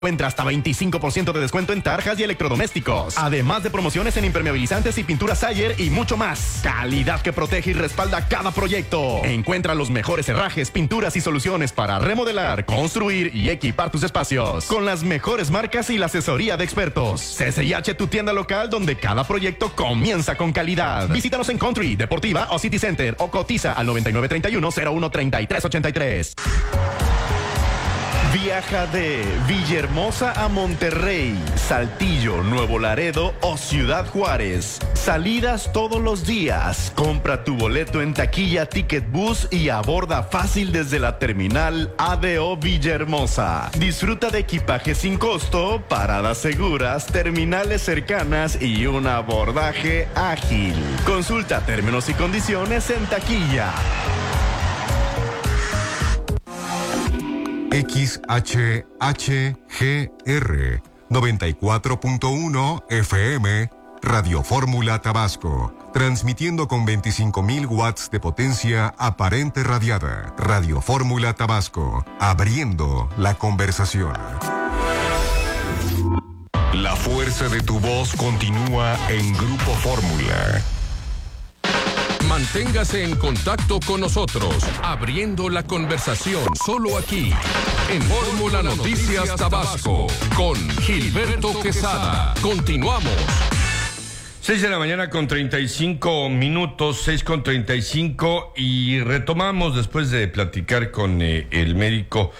Encuentra hasta 25% de descuento en tarjas y electrodomésticos. Además de promociones en impermeabilizantes y pinturas Sayer y mucho más. Calidad que protege y respalda cada proyecto. Encuentra los mejores herrajes, pinturas y soluciones para remodelar, construir y equipar tus espacios. Con las mejores marcas y la asesoría de expertos. CCIH, tu tienda local donde cada proyecto comienza con calidad. Visítanos en Country, Deportiva o City Center o cotiza al 9931-013383. Viaja de Villahermosa a Monterrey, Saltillo, Nuevo Laredo o Ciudad Juárez. Salidas todos los días. Compra tu boleto en taquilla Ticket Bus y aborda fácil desde la terminal ADO Villahermosa. Disfruta de equipaje sin costo, paradas seguras, terminales cercanas y un abordaje ágil. Consulta términos y condiciones en taquilla. XHHGR 94.1 FM Radio Fórmula Tabasco, transmitiendo con 25,000 watts de potencia aparente radiada. Radio Fórmula Tabasco, abriendo la conversación. La fuerza de tu voz continúa en Grupo Fórmula. Manténgase en contacto con nosotros, abriendo la conversación solo aquí, en Fórmula Noticias Tabasco, con Gilberto Quesada. Continuamos. 6 de la mañana con 35 minutos, 6:35, y retomamos después de platicar con el médico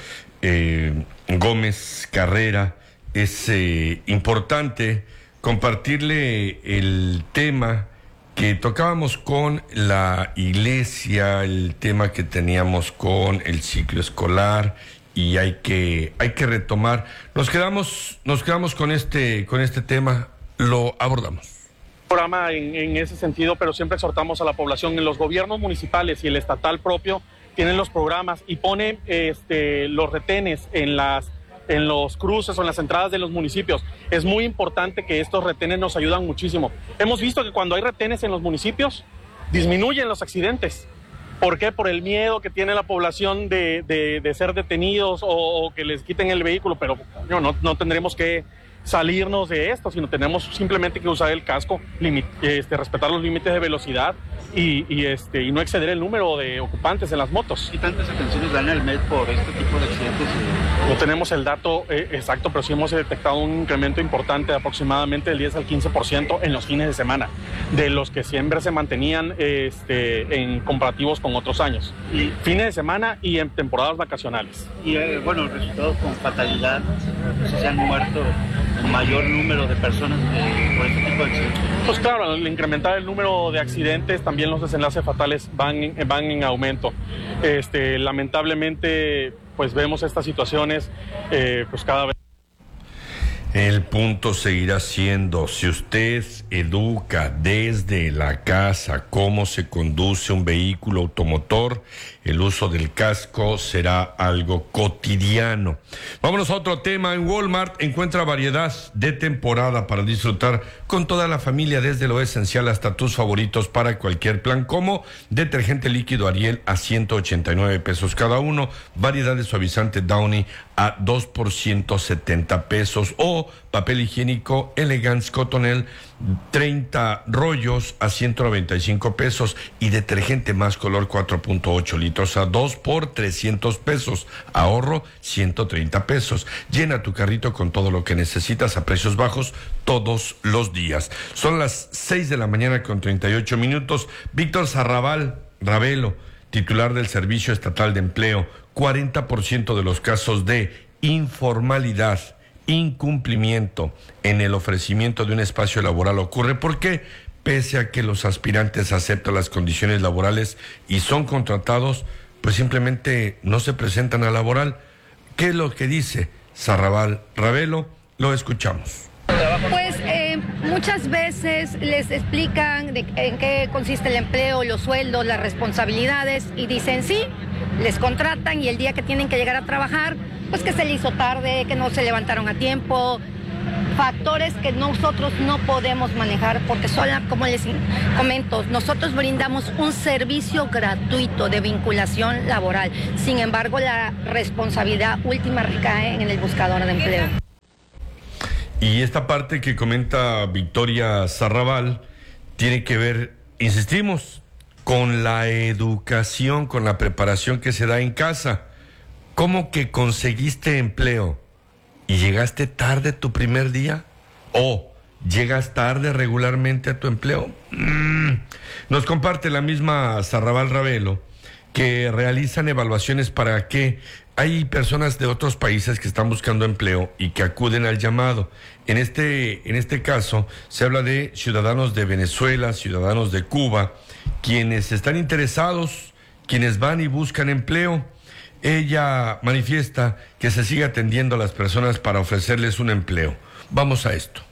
Gómez Carrera. Es importante compartirle el tema que tocábamos con la iglesia, el tema que teníamos con el ciclo escolar, y hay que retomar. Nos quedamos con este tema, lo abordamos. Programa en ese sentido, pero siempre exhortamos a la población. En los gobiernos municipales y el estatal propio tienen los programas y pone los retenes en los cruces o en las entradas de los municipios. Es muy importante que estos retenes nos ayudan muchísimo. Hemos visto que cuando hay retenes en los municipios, disminuyen los accidentes. ¿Por qué? Por el miedo que tiene la población de ser detenidos o que les quiten el vehículo, pero no tendremos que salirnos de esto, sino tenemos simplemente que usar el casco, respetar los límites de velocidad y no exceder el número de ocupantes en las motos. ¿Y tantas atenciones dan al MED por este tipo de accidentes? No tenemos el dato exacto, pero sí hemos detectado un incremento importante de aproximadamente del 10 al 15% en los fines de semana, de los que siempre se mantenían en comparativos con otros años. ¿Y fines de semana y en temporadas vacacionales? Y resultados con fatalidad, se han muerto el mayor número de personas por este tipo de accidentes. Pues claro, al incrementar el número de accidentes, también los desenlaces fatales van en aumento. Lamentablemente, pues vemos estas situaciones pues cada vez. El punto seguirá siendo, si usted educa desde la casa cómo se conduce un vehículo automotor, el uso del casco será algo cotidiano. Vámonos a otro tema. En Walmart encuentra variedad de temporada para disfrutar con toda la familia, desde lo esencial hasta tus favoritos para cualquier plan, como detergente líquido Ariel a 189 pesos cada uno, variedad de suavizante Downy a 2 por 170 pesos, o papel higiénico Elegance Cottonelle 30 rollos a 195 pesos, y detergente Más Color 4.8 litros a 2 por 300 pesos, ahorro 130 pesos. Llena tu carrito con todo lo que necesitas a precios bajos todos los días. Son las 6 de la mañana con 38 minutos. Víctor Ravelo, titular del Servicio Estatal de Empleo: 40% de los casos de informalidad, incumplimiento en el ofrecimiento de un espacio laboral ocurre porque, pese a que los aspirantes aceptan las condiciones laborales y son contratados, pues simplemente no se presentan a laboral. ¿Qué es lo que dice Ravelo? Lo escuchamos. Pues muchas veces les explican en qué consiste el empleo, los sueldos, las responsabilidades, y dicen sí, les contratan, y el día que tienen que llegar a trabajar, pues que se le hizo tarde, que no se levantaron a tiempo, factores que nosotros no podemos manejar porque solo, como les comento, nosotros brindamos un servicio gratuito de vinculación laboral. Sin embargo, la responsabilidad última recae en el buscador de empleo. Y esta parte que comenta Victoria Sarrabal tiene que ver, insistimos, con la educación, con la preparación que se da en casa. ¿Cómo que conseguiste empleo y llegaste tarde tu primer día? ¿O llegas tarde regularmente a tu empleo? Nos comparte la misma Sarrabal Ravelo que realizan evaluaciones para que hay personas de otros países que están buscando empleo y que acuden al llamado. En este caso se habla de ciudadanos de Venezuela, ciudadanos de Cuba, quienes están interesados, quienes van y buscan empleo. Ella manifiesta que se sigue atendiendo a las personas para ofrecerles un empleo. Vamos a esto.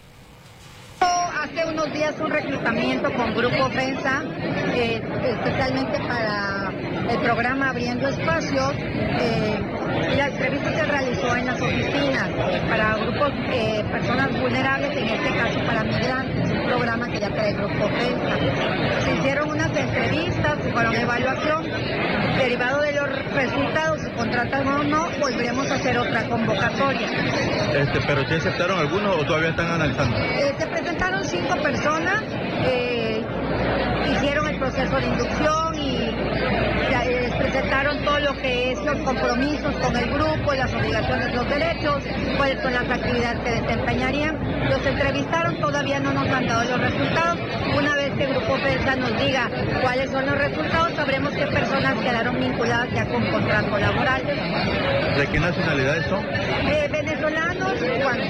Hace unos días un reclutamiento con Grupo FENSA, especialmente para el programa Abriendo Espacios. La entrevista se realizó en las oficinas para grupos, personas vulnerables, en este caso para migrantes, un programa que ya trae Grupo FENSA. Se hicieron unas entrevistas, se fueron evaluación, derivado de los resultados, si contratan o no, volveremos a hacer otra convocatoria. ¿Pero si aceptaron algunos o todavía están analizando? Se presentaron 5 personas, hicieron el proceso de inducción y les presentaron todo lo que es los compromisos con el grupo, las obligaciones, los derechos, cuáles son las actividades que desempeñarían. Los entrevistaron, todavía no nos han dado los resultados. Una vez que el Grupo FENSA nos diga cuáles son los resultados, sabremos qué personas quedaron vinculadas ya con contrato laboral. ¿De qué nacionalidades son? Venezolanos, cubanos.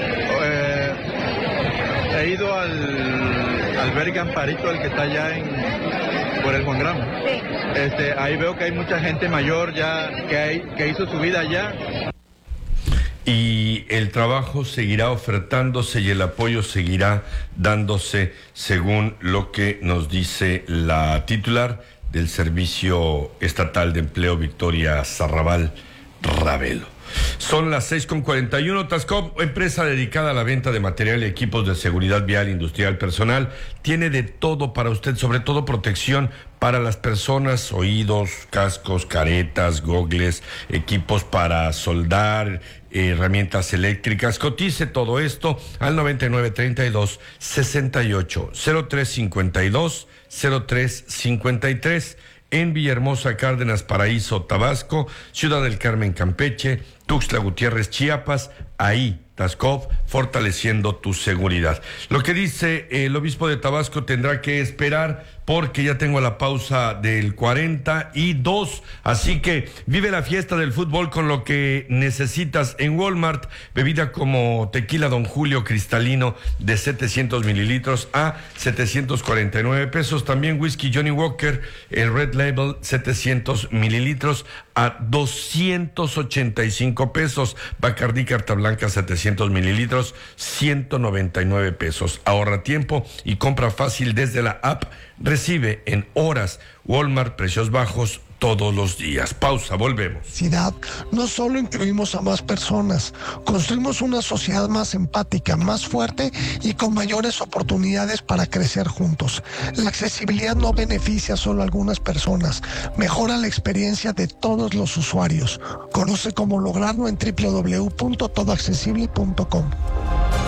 He ido al albergue Amparito, el que está allá por el Juan Gramo. Sí. Ahí veo que hay mucha gente mayor ya que hizo su vida allá. Y el trabajo seguirá ofertándose y el apoyo seguirá dándose según lo que nos dice la titular del Servicio Estatal de Empleo, Victoria Sarrabal Ravelo. Son las 6:41. Tascop, empresa dedicada a la venta de material y equipos de seguridad vial, industrial, personal, tiene de todo para usted, sobre todo protección para las personas, oídos, cascos, caretas, gogles, equipos para soldar, herramientas eléctricas. Cotice todo esto al 9932-680352-0353 en Villahermosa, Cárdenas, Paraíso, Tabasco, Ciudad del Carmen, Campeche, Tuxtla Gutiérrez, Chiapas. Ahí, Tascov, fortaleciendo tu seguridad. Lo que dice el obispo de Tabasco tendrá que esperar porque ya tengo la pausa del 42. Así que vive la fiesta del fútbol con lo que necesitas en Walmart. Bebida como tequila Don Julio cristalino de 700 mililitros a 749 pesos. También whisky Johnny Walker, el Red Label 700 mililitros a 285 pesos. Bacardí Carta Blanca 700 mililitros, 199 pesos. Ahorra tiempo y compra fácil desde la app. Recibe en horas. Walmart, precios bajos todos los días. Pausa, volvemos. No solo incluimos a más personas, construimos una sociedad más empática, más fuerte y con mayores oportunidades para crecer juntos. La accesibilidad no beneficia solo a algunas personas, mejora la experiencia de todos los usuarios. Conoce cómo lograrlo en www.todoaccesible.com.